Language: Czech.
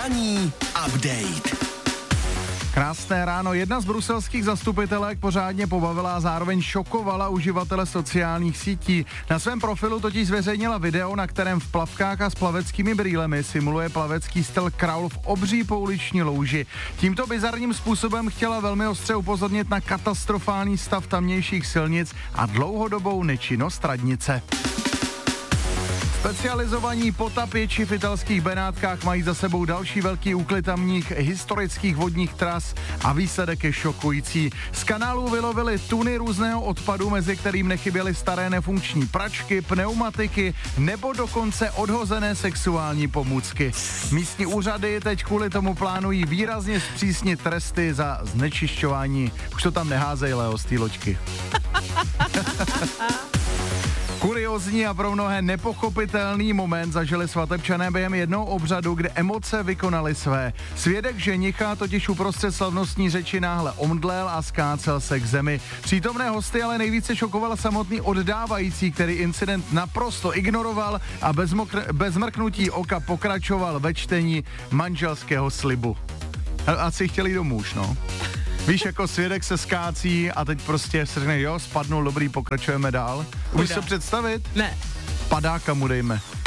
Ranní update. Krásné ráno. Jedna z bruselských zastupitelek pořádně pobavila a zároveň šokovala uživatele sociálních sítí. Na svém profilu totiž zveřejnila video, na kterém v plavkách a s plaveckými brýlemi simuluje plavecký styl kraul v obří pouliční louži. Tímto bizarním způsobem chtěla velmi ostře upozornit na katastrofální stav tamnějších silnic a dlouhodobou nečinnost radnice. Specializovaní potapiči v italských Benátkách mají za sebou další velký úklid tamních historických vodních tras a výsledek je šokující. Z kanálů vylovili tuny různého odpadu, mezi kterým nechyběly staré nefunkční pračky, pneumatiky nebo dokonce odhozené sexuální pomůcky. Místní úřady teď kvůli tomu plánují výrazně zpřísnit tresty za znečišťování. Už to tam neházej, Leo, z té loďky. Kuriózní a pro mnohé nepochopitelný moment zažili svatebčané během jednoho obřadu, kde emoce vykonaly své. Svědek ženicha totiž uprostřed slavnostní řeči náhle omdlel a skácel se k zemi. Přítomné hosty ale nejvíce šokoval samotný oddávající, který incident naprosto ignoroval a bez mrknutí oka pokračoval ve čtení manželského slibu. Asi chtěli domů už, no. Víš, jako svědek se skácí a teď prostě se řekne, jo, spadnul, dobrý, pokračujeme dál. Umíš to představit? Ne. Padáka mu dejme.